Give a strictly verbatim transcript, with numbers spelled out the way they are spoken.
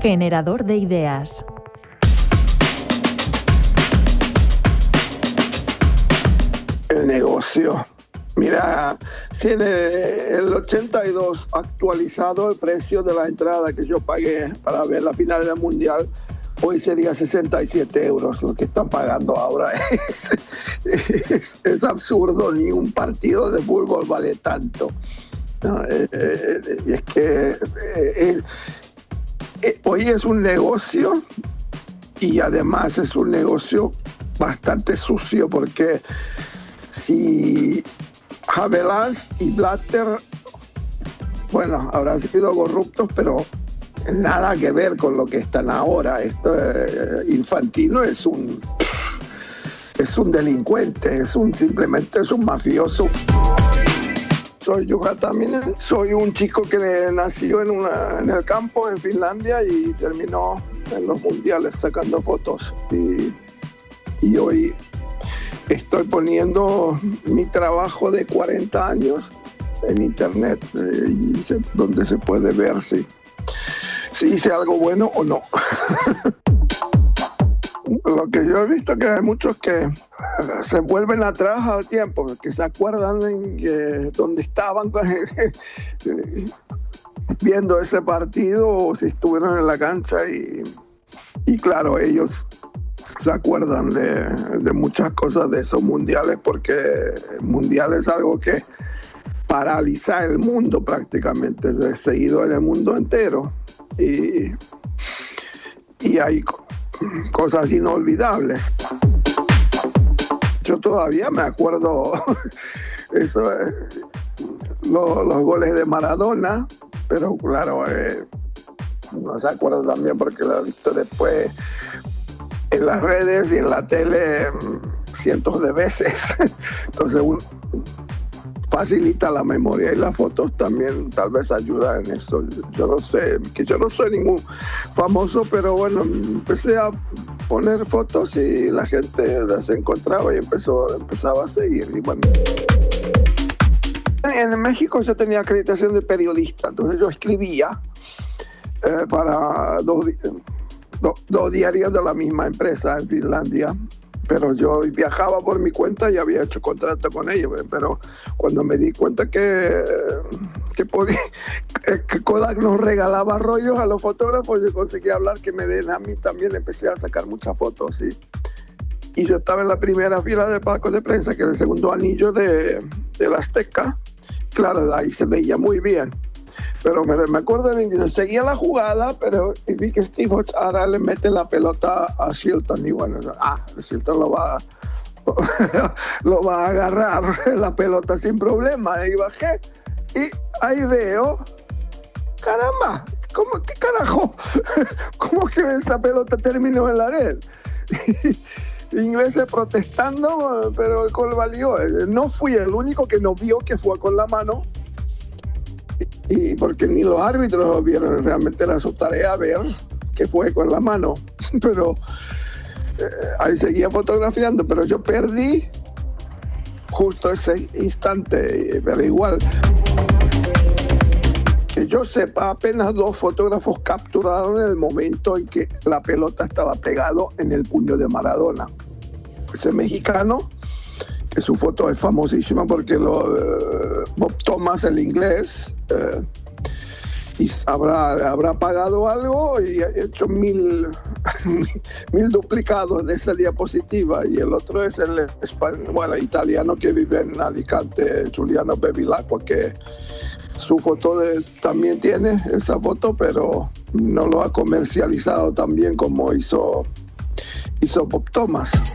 Generador de ideas. El negocio. Mira, si en el ochenta y dos actualizado el precio de la entrada que yo pagué para ver la final del Mundial, hoy sería sesenta y siete euros. Lo que están pagando ahora es, es, es absurdo. Ni un partido de fútbol vale tanto. No, eh, eh, y es que eh, eh, hoy es un negocio, y además es un negocio bastante sucio, porque si Havelange y Blatter, bueno, habrán sido corruptos, pero nada que ver con lo que están ahora. Esto, eh, Infantino es un es un delincuente, es un simplemente es un mafioso. Soy Juha Tamminen, soy un chico que nació en, una, en el campo en Finlandia y terminó en los mundiales sacando fotos. Y, y hoy estoy poniendo mi trabajo de cuarenta años en internet, eh, y se, donde se puede ver si, si hice algo bueno o no. Lo que yo he visto, que hay muchos que se vuelven atrás al tiempo, que se acuerdan de que, dónde estaban viendo ese partido, o si estuvieron en la cancha, y, y claro, ellos se acuerdan de, de muchas cosas de esos mundiales, porque el mundial es algo que paraliza el mundo prácticamente, es seguido en el mundo entero, y, y hay cosas inolvidables. Yo todavía me acuerdo eso, eh, lo, los goles de Maradona, pero claro, eh, no se acuerda también porque lo he visto después en las redes y en la tele cientos de veces. Entonces uno facilita la memoria, y las fotos también tal vez ayudan en eso. Yo no sé, que yo no soy ningún famoso, pero bueno, empecé a poner fotos y la gente las encontraba y empezó, empezaba a seguir. Y bueno, en México yo tenía acreditación de periodista, entonces yo escribía eh, para dos, do, dos diarios de la misma empresa en Finlandia. Pero yo viajaba por mi cuenta y había hecho contrato con ellos. Pero cuando me di cuenta que, que, podía, que Kodak nos regalaba rollos a los fotógrafos, yo conseguí hablar que me den a mí también. Empecé a sacar muchas fotos. Y, y yo estaba en la primera fila del palco de prensa, que era el segundo anillo de, de la Azteca. Claro, de ahí se veía muy bien. Pero me, me acuerdo de que seguía la jugada, pero vi que Steve Hodge ahora le mete la pelota a Shilton, y bueno, ah, Shilton lo va, lo va a agarrar la pelota sin problema. Y bajé y ahí veo, caramba, ¿cómo, qué carajo? ¿Cómo que esa pelota terminó en la red? Ingleses protestando, pero el gol valió. No fui el único que no vio que fue con la mano. Y porque ni los árbitros lo vieron, realmente era su tarea ver qué fue con la mano. Pero eh, ahí seguía fotografiando, pero yo perdí justo ese instante, pero igual. Que yo sepa, apenas dos fotógrafos capturaron el momento en que la pelota estaba pegado en el puño de Maradona. Ese mexicano, que su foto es famosísima porque lo, uh, Bob Thomas, el inglés, uh, y habrá, habrá pagado algo y ha hecho mil, mil duplicados de esa diapositiva. Y el otro es el español, bueno, italiano que vive en Alicante, Giuliano Bevilacqua, que su foto de, también tiene esa foto, pero no lo ha comercializado tan bien como hizo, hizo Bob Thomas.